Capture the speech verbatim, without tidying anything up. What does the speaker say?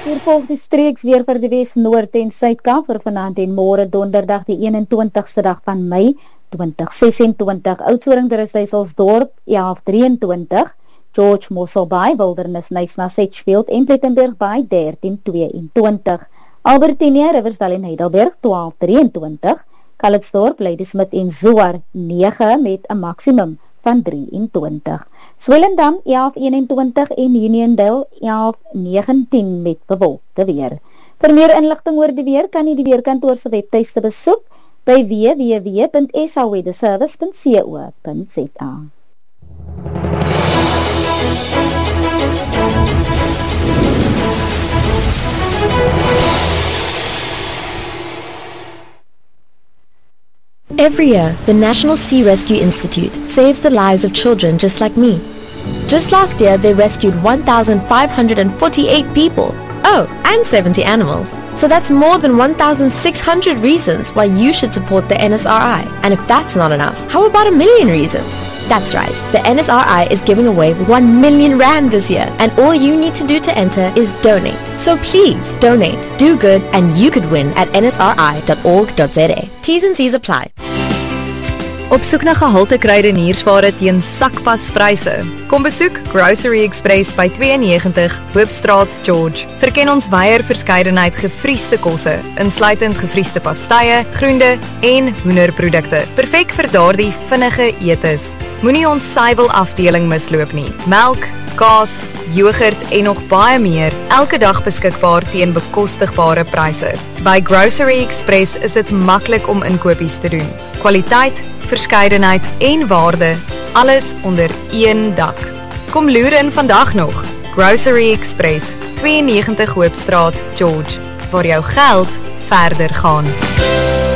Hier volg die streeks weer vir die Wes, Noord en Suid-Kaap vir vanaand en môre donderdag die eenentwintigste dag van Mei twintig sesentwintig. Oudtshoorn Driehuisdorp elf drieëntwintig, George Mossel Bay, Wilderness Knysna Sedgefield en Plettenberg Bay dertien tweeëntwintig. Albertinia, Riversdal en Heidelberg twaalf drieëntwintig, Calitzdorp, Ladysmith en Zoar nege met 'n maksimum van drieëntwintig. Swellendam elf eenentwintig en Uniondale elf negentien met bewolkte weer. Vir meer inligting oor die weer kan jy die weerkantoor se webtuiste besoek by w w w punt s a weatherservice punt co punt z a. Every year, the National Sea Rescue Institute saves the lives of children just like me. Just last year, they rescued one thousand five hundred forty-eight people. Oh, and seventy animals. So that's more than one thousand six hundred reasons why you should support the N S R I. And if that's not enough, how about a million reasons? That's right, the N S R I is giving away one million rand this year, and all you need to do to enter is donate. So please, donate, do good, and you could win at n s r i dot org dot z a. T's and C's apply. Op soek na gehalte kruideniersware teen sakpaspryse. Kom besoek Grocery Express by twee negentig Hoopstraat, George. Verken ons wyeer verskeidenheid gevriesde kosse, insluitend gevriesde pastye, groente en hoenderprodukte. Perfek vir daardie vinnige etes. Moenie ons suiwel afdeling misloop nie. Melk, kaas, yoghurt en nog baie meer, elke dag beskikbaar teen bekostigbare pryse. By Grocery Express is dit maklik om inkopies te doen. Kwaliteit, verskeidenheid en waarde, alles onder een dak. Kom loer in vandag nog. Grocery Express, twee negentig Hoopstraat, George, waar jou geld verder gaan.